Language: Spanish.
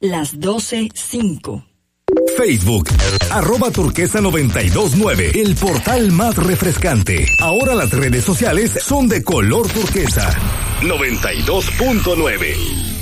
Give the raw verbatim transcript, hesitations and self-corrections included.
las doce cinco. Facebook, arroba turquesa noventa y dos nueve, el portal más refrescante. Ahora las redes sociales son de color turquesa. noventa y dos punto nueve.